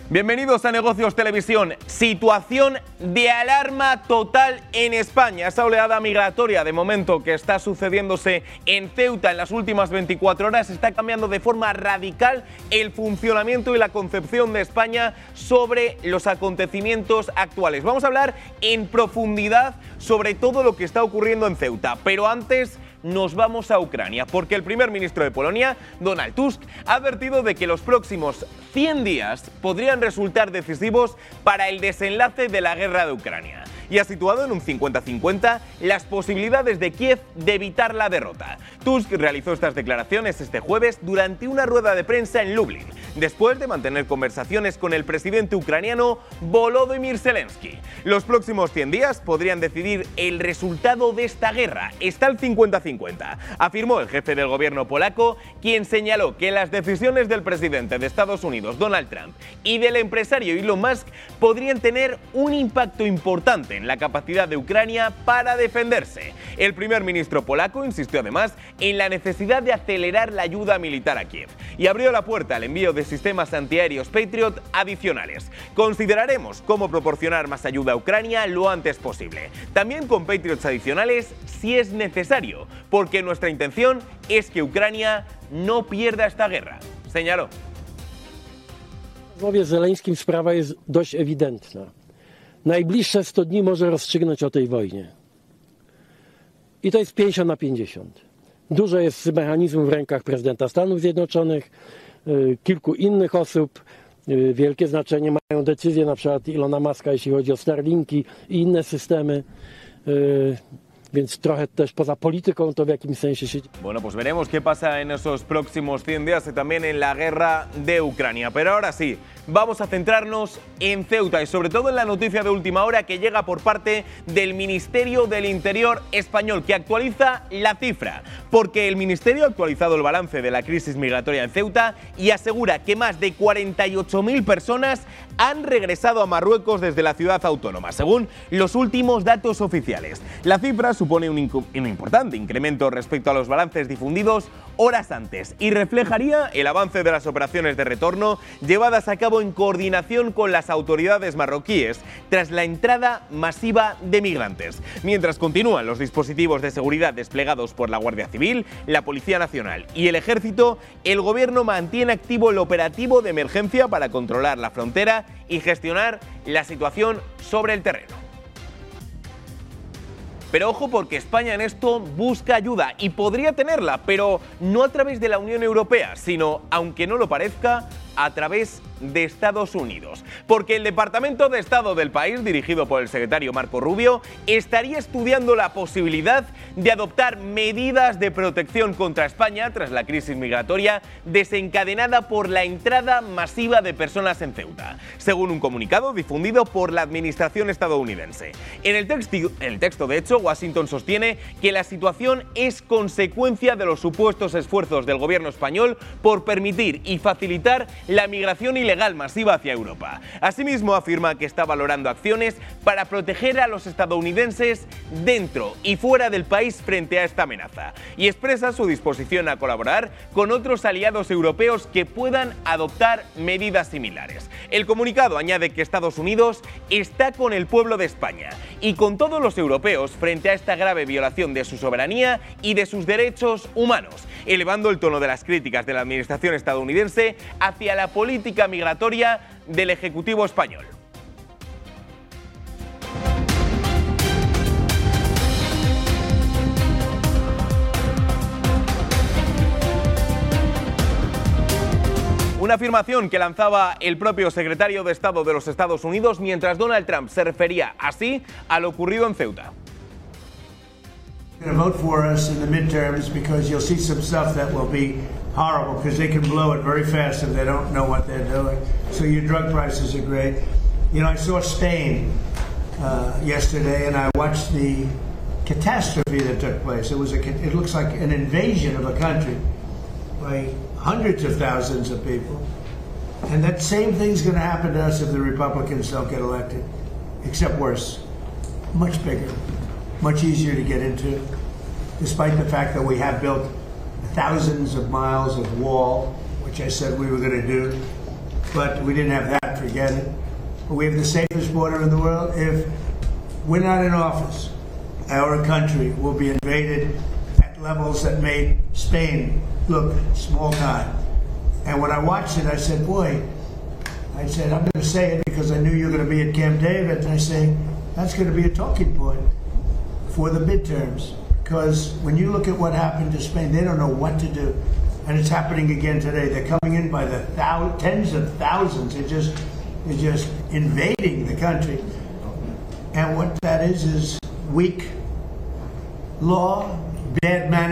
Bienvenidos a Negocios Televisión. Situación de alarma total en España. Esa oleada migratoria de momento que está sucediéndose en Ceuta en las últimas 24 horas está cambiando de forma radical el funcionamiento y la concepción de España sobre los acontecimientos actuales. Vamos a hablar en profundidad sobre todo lo que está ocurriendo en Ceuta, pero antes nos vamos a Ucrania, porque el primer ministro de Polonia, Donald Tusk, ha advertido de que los próximos 100 días podrían resultar decisivos para el desenlace de la guerra de Ucrania. Y ha situado en un 50-50 las posibilidades de Kiev de evitar la derrota. Tusk realizó estas declaraciones este jueves durante una rueda de prensa en Lublin, después de mantener conversaciones con el presidente ucraniano Volodymyr Zelensky. Los próximos 100 días podrían decidir el resultado de esta guerra. Está al 50-50, afirmó el jefe del gobierno polaco, quien señaló que las decisiones del presidente de Estados Unidos, Donald Trump, y del empresario Elon Musk podrían tener un impacto importante en la capacidad de Ucrania para defenderse. El primer ministro polaco insistió además en la necesidad de acelerar la ayuda militar a Kiev y abrió la puerta al envío de sistemas antiaéreos Patriot adicionales. Consideraremos cómo proporcionar más ayuda a Ucrania lo antes posible, también con Patriots adicionales si es necesario, porque nuestra intención es que Ucrania no pierda esta guerra, señaló. W rozmowie z Zeleńskim sprawa jest dość ewidentna. Najbliższe 100 dni może rozstrzygnąć o tej wojnie. I to jest 50-50. Dużo jest mechanizmów w rękach prezydenta Stanów Zjednoczonych, kilku innych osób. Wielkie znaczenie mają decyzje na przykład Elona Muska, jeśli chodzi o Starlinki i inne systemy. Więc trochę też poza polityką to w jakimś sensie się... Bueno, pues veremos qué pasa en esos próximos 100 días y también en la guerra de Ucrania. Pero ahora sí, vamos a centrarnos en Ceuta y sobre todo en la noticia de última hora que llega por parte del Ministerio del Interior español, que actualiza la cifra, porque el Ministerio ha actualizado el balance de la crisis migratoria en Ceuta y asegura que más de 48.000 personas han regresado a Marruecos desde la ciudad autónoma, según los últimos datos oficiales. La cifra supone un importante incremento respecto a los balances difundidos horas antes y reflejaría el avance de las operaciones de retorno llevadas a cabo en coordinación con las autoridades marroquíes tras la entrada masiva de migrantes. Mientras continúan los dispositivos de seguridad desplegados por la Guardia Civil, la Policía Nacional y el Ejército, el gobierno mantiene activo el operativo de emergencia para controlar la frontera y gestionar la situación sobre el terreno. Pero ojo, porque España en esto busca ayuda y podría tenerla, pero no a través de la Unión Europea, sino, aunque no lo parezca, a través de Estados Unidos. Porque el Departamento de Estado del país, dirigido por el secretario Marco Rubio, estaría estudiando la posibilidad de adoptar medidas de protección contra España tras la crisis migratoria desencadenada por la entrada masiva de personas en Ceuta, según un comunicado difundido por la administración estadounidense. En el texto, de hecho, Washington sostiene que la situación es consecuencia de los supuestos esfuerzos del gobierno español por permitir y facilitar la migración ilegal masiva hacia Europa. Asimismo, afirma que está valorando acciones para proteger a los estadounidenses dentro y fuera del país frente a esta amenaza, y expresa su disposición a colaborar con otros aliados europeos que puedan adoptar medidas similares. El comunicado añade que Estados Unidos está con el pueblo de España y con todos los europeos frente a esta grave violación de su soberanía y de sus derechos humanos, elevando el tono de las críticas de la administración estadounidense hacia la política migratoria del Ejecutivo español. Una afirmación que lanzaba el propio secretario de Estado de los Estados Unidos mientras Donald Trump se refería así a lo ocurrido en Ceuta. Going to vote for us in the midterms because you'll see some stuff that will be horrible because they can blow it very fast if they don't know what they're doing. So your drug prices are great. You know, I saw Spain yesterday and I watched the catastrophe that took place. It looks like an invasion of a country by hundreds of thousands of people. And that same thing's going to happen to us if the Republicans don't get elected, except worse, much bigger. Much easier to get into, despite the fact that we have built thousands of miles of wall, which I said we were going to do. but we didn't have that, forget it. But we have the safest border in the world. If we're not in office, our country will be invaded at levels that made Spain look small time. And when I watched it, I said, boy, I'm going to say it because I knew you were going to be at Camp David, and I say, that's going to be a talking point for the midterms. Because when you look at what happened to Spain, they don't know what to do. And it's happening again today. They're coming in by the tens of thousands. They're just invading the country. And what that is weak law, bad management.